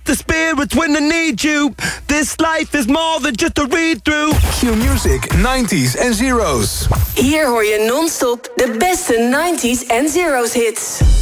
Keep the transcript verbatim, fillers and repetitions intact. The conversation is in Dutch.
the spirit when I need you. This life is more than just a read-through. Q-Music, nineties en zeros. Hier hoor je non-stop de beste nineties en zeros hits.